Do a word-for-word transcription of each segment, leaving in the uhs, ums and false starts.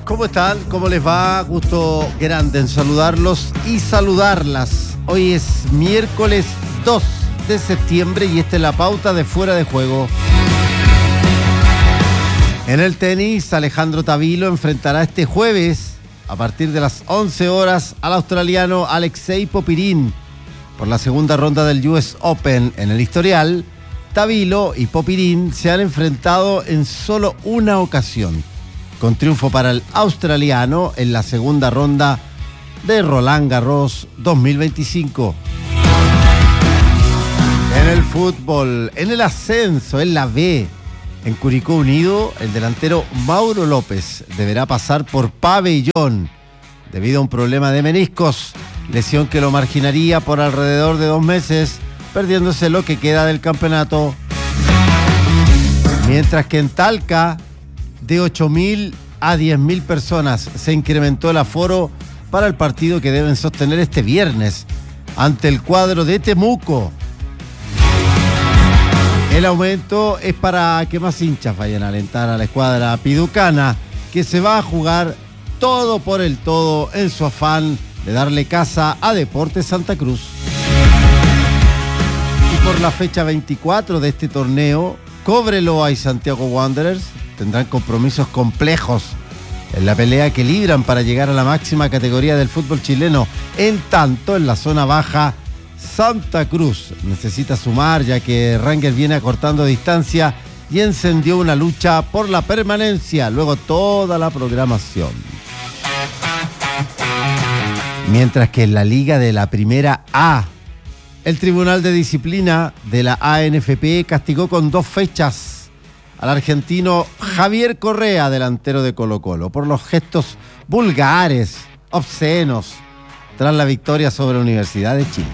¿Cómo están? ¿Cómo les va? Gusto grande en saludarlos y saludarlas. Hoy es miércoles dos de septiembre y esta es la pauta de Fuera de Juego. En el tenis, Alejandro Tavilo enfrentará este jueves, a partir de las once horas, al australiano Alexei Popyrin por la segunda ronda del U S Open. En el historial, Tavilo y Popyrin se han enfrentado en solo una ocasión, con triunfo para el australiano en la segunda ronda de Roland Garros dos mil veinticinco. En el fútbol, en el ascenso, en la B, en Curicó Unido, el delantero Mauro López deberá pasar por pabellón debido a un problema de meniscos, lesión que lo marginaría por alrededor de dos meses, perdiéndose lo que queda del campeonato. Mientras que en Talca, de ocho mil a diez mil personas se incrementó el aforo para el partido que deben sostener este viernes ante el cuadro de Temuco. El aumento es para que más hinchas vayan a alentar a la escuadra piducana, que se va a jugar todo por el todo en su afán de darle casa a Deportes Santa Cruz. Y por la fecha veinticuatro de este torneo, Cobreloa y Santiago Wanderers tendrán compromisos complejos en la pelea que libran para llegar a la máxima categoría del fútbol chileno. En tanto, en la zona baja, Santa Cruz necesita sumar, ya que Rangers viene acortando distancia y encendió una lucha por la permanencia, luego toda la programación. Mientras que en la liga de la Primera A, el Tribunal de Disciplina de la A N F P castigó con dos fechas al argentino Javier Correa, delantero de Colo-Colo, por los gestos vulgares, obscenos, tras la victoria sobre la Universidad de Chile.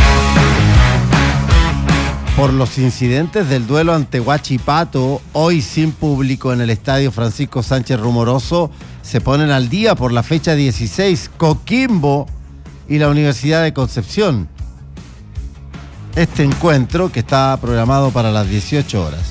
Por los incidentes del duelo ante Huachipato, hoy sin público en el estadio Francisco Sánchez Rumoroso, se ponen al día por la fecha dieciséis Coquimbo y la Universidad de Concepción. Este encuentro que está programado para las dieciocho horas.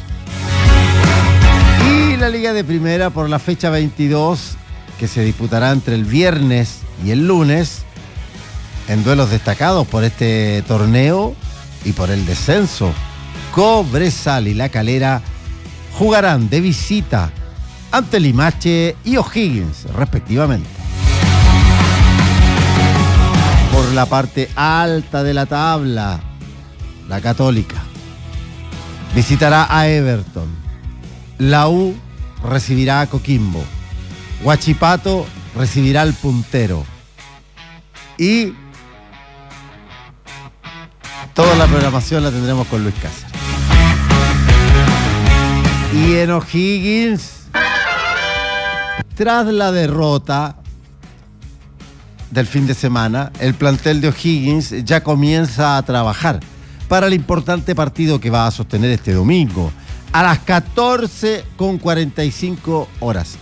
Y la Liga de Primera por la fecha veintidós, que se disputará entre el viernes y el lunes, en duelos destacados por este torneo y por el descenso. Cobresal y La Calera jugarán de visita ante Limache y O'Higgins, respectivamente. Por la parte alta de la tabla, la Católica visitará a Everton. La U recibirá a Coquimbo. Huachipato recibirá al puntero. Y toda la programación la tendremos con Luis Cáceres. Y en O'Higgins, tras la derrota del fin de semana, el plantel de O'Higgins ya comienza a trabajar para el importante partido que va a sostener este domingo a las catorce con cuarenta y cinco horas.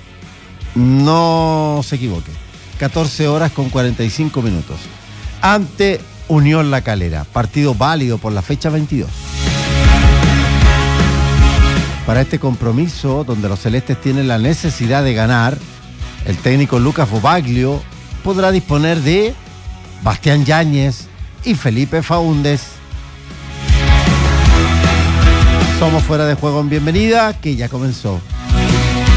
No se equivoque, catorce horas con cuarenta y cinco minutos. Ante Unión La Calera, partido válido por la fecha veintidós. Para este compromiso, donde los celestes tienen la necesidad de ganar, el técnico Lucas Bobaglio podrá disponer de Bastián Yáñez y Felipe Faúndez. Somos Fuera de Juego en Bienvenida, que ya comenzó.